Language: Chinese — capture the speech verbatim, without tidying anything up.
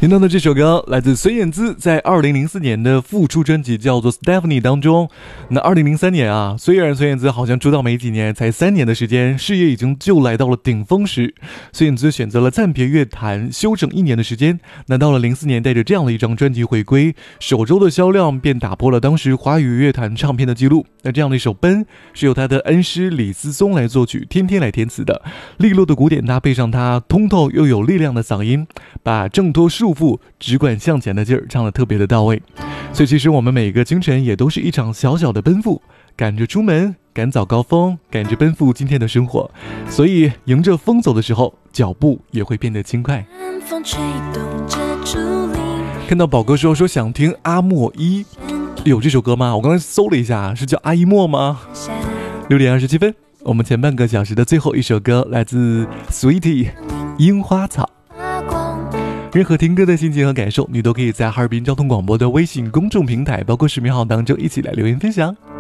听到的这首歌来自孙燕姿在二零零四年的复出专辑叫做 Stephanie 当中。那二零零三年啊，虽然孙燕姿好像出道没几年，才三年的时间，事业已经就来到了顶峰时，孙燕姿选择了暂别乐坛休整一年的时间。那到了零四年，带着这样的一张专辑回归，首周的销量便打破了当时华语乐坛唱片的记录。那这样的一首《奔》是由他的恩师李思松来作曲，天天来填词的，利落的鼓点搭配上他通透又有力量的嗓音，把挣脱束缚只管向前的劲儿唱得特别的到位。所以其实我们每个清晨也都是一场小小的奔赴，赶着出门，赶早高峰，赶着奔赴今天的生活。所以迎着风走的时候，脚步也会变得轻快。看到宝哥说说想听阿莫伊，有这首歌吗？我刚才搜了一下，是叫阿依莫吗？六点二十七分，我们前半个小时的最后一首歌来自 Sweetie 樱花草。任何听歌的心情和感受，你都可以在哈尔滨交通广播的微信公众平台包括视频号当中一起来留言分享。